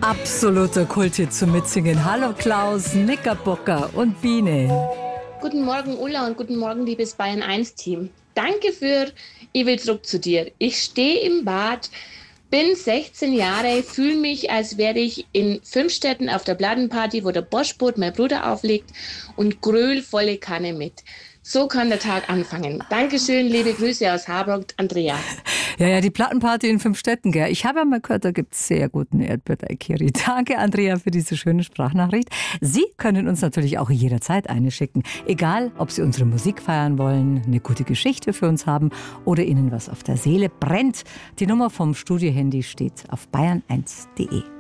Absoluter Kulthit zum Mitsingen. Hallo Klaus, Knickerbocker und Biene. Guten Morgen Ulla und guten Morgen liebes Bayern 1 Team. Danke für Ich will zurück zu dir. Ich stehe im Bad, bin 16 Jahre, fühle mich, als wäre ich in Fünfstetten auf der Plattenparty, wo der Boschboot mein Bruder auflegt und gröl volle Kanne mit. So kann der Tag anfangen. Dankeschön, liebe Grüße aus Harburg, Andrea. Ja, die Plattenparty in Fünfstetten, gell? Ich habe ja mal gehört, da gibt es sehr guten Erdbeerteig-Curry. Danke, Andrea, für diese schöne Sprachnachricht. Sie können uns natürlich auch jederzeit eine schicken. Egal, ob Sie unsere Musik feiern wollen, eine gute Geschichte für uns haben oder Ihnen was auf der Seele brennt. Die Nummer vom Studiohandy steht auf bayern1.de.